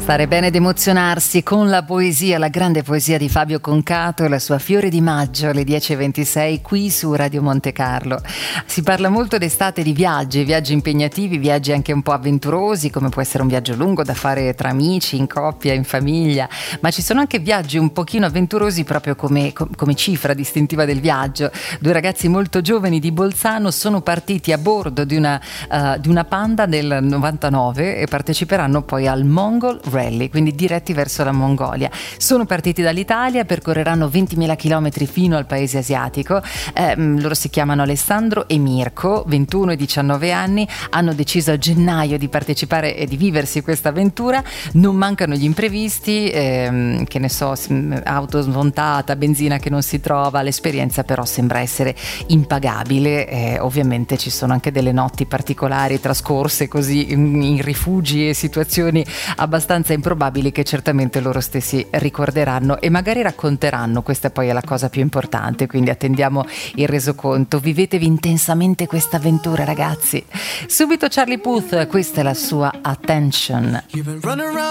Stare bene ed emozionarsi con la poesia, la grande poesia di Fabio Concato e la sua Fiore di maggio alle 10:26 qui su Radio Monte Carlo. Si parla molto d'estate di viaggi impegnativi, viaggi anche un po' avventurosi, come può essere un viaggio lungo da fare tra amici, in coppia, in famiglia, ma ci sono anche viaggi un pochino avventurosi proprio come cifra distintiva del viaggio. Due ragazzi molto giovani di Bolzano sono partiti a bordo di una Panda del 99 e parteciperanno poi al Mongol Rally, quindi diretti verso la Mongolia. Sono partiti dall'Italia, percorreranno 20.000 chilometri fino al paese asiatico. Loro si chiamano Alessandro e Mirko, 21 e 19 anni, hanno deciso a gennaio di partecipare e di viversi questa avventura. Non mancano gli imprevisti, che ne so, auto smontata, benzina che non si trova, l'esperienza però sembra essere impagabile. Ovviamente ci sono anche delle notti particolari trascorse così in rifugi e situazioni abbastanza improbabili che certamente loro stessi ricorderanno e magari racconteranno. Questa poi è la cosa più importante, quindi attendiamo il resoconto. Vivetevi intensamente questa avventura, ragazzi. Subito Charlie Puth, questa è la sua Attention.